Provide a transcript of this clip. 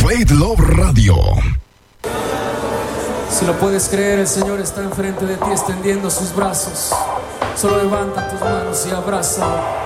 Faith Love Radio. Si lo puedes creer, el Señor está enfrente de ti extendiendo sus brazos. Solo levanta tus manos y abrázalo.